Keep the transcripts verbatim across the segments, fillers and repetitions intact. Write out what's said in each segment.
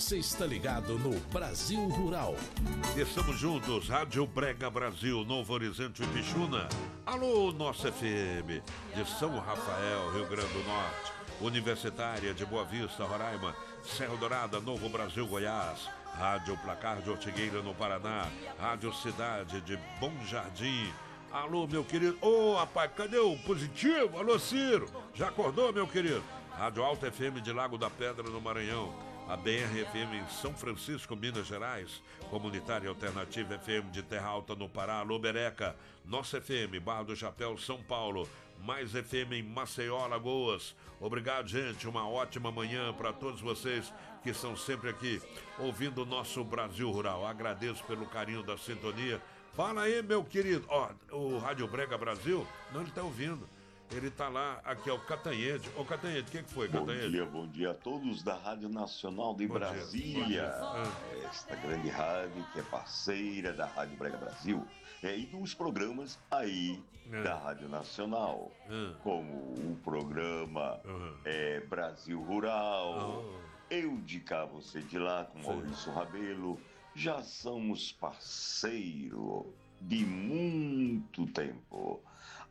você está ligado no Brasil Rural. Estamos juntos, Rádio Brega Brasil, Novo Horizonte e Pichuna. Alô, nossa F M, de São Rafael, Rio Grande do Norte. Universitária de Boa Vista, Roraima. Serra Dourada, Novo Brasil, Goiás. Rádio Placar de Ortigueira, no Paraná. Rádio Cidade de Bom Jardim. Alô, meu querido. Ô, oh, rapaz, cadê o positivo? Alô, Ciro. Já acordou, meu querido? Rádio Alta F M de Lago da Pedra, no Maranhão. A B R F M em São Francisco, Minas Gerais. Comunitária Alternativa F M de Terra Alta, no Pará. Alô, Bereca. Nossa F M, Barra do Chapéu, São Paulo. Mais F M em Maceió, Alagoas. Obrigado, gente. Uma ótima manhã para todos vocês que estão sempre aqui ouvindo o nosso Brasil Rural. Agradeço pelo carinho da sintonia. Fala aí, meu querido. Ó, o Rádio Brega Brasil, não, ele tá ouvindo. Ele tá lá, aqui é o Catanhede. Ô, Catanhede, o que, que foi, Catanhede? Bom dia, bom dia a todos da Rádio Nacional de Bom Brasília. dia. Ah. Esta grande rádio que é parceira da Rádio Brega Brasil. É, e dos programas aí é. da Rádio Nacional. É. Como o programa uhum. é, Brasil Rural. Oh. Eu de cá, você de lá, com Maurício Rabelo. Já somos parceiro de muito tempo.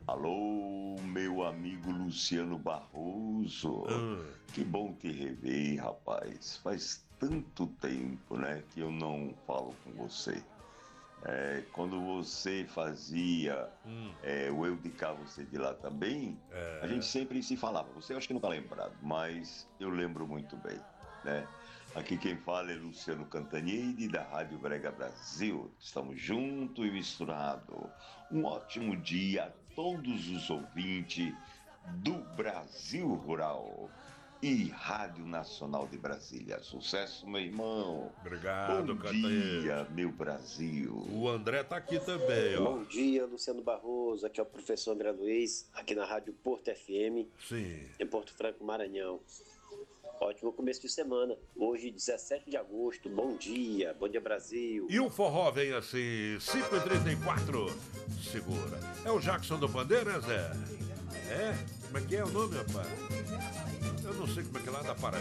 Alô, meu amigo Luciano Barroso. Ah. Que bom te rever, rapaz. Faz tanto tempo, né, que eu não falo com você. É, quando você fazia hum. é, o Eu de Cá, você de lá também, é. a gente sempre se falava. Você acho que não tá lembrado, mas eu lembro muito bem, né? Aqui quem fala é Luciano Cantanhede, da Rádio Brega Brasil. Estamos juntos e misturados. Um ótimo dia a todos os ouvintes do Brasil Rural e Rádio Nacional de Brasília. Sucesso, meu irmão. Obrigado, Bom Cantanhede. dia, meu Brasil. O André tá aqui também, ó. Bom dia, Luciano Barroso. Aqui é o professor André Luiz, aqui na Rádio Porto F M. Sim. Em Porto Franco, Maranhão. Ótimo começo de semana. Hoje, dezessete de agosto. Bom dia. Bom dia, Brasil. E o forró vem assim, cinco e trinta e quatro. Segura. É o Jackson do Bandeira, Zé? É? Como é que é o nome, rapaz? Eu não sei como é que é lá da Paraíba.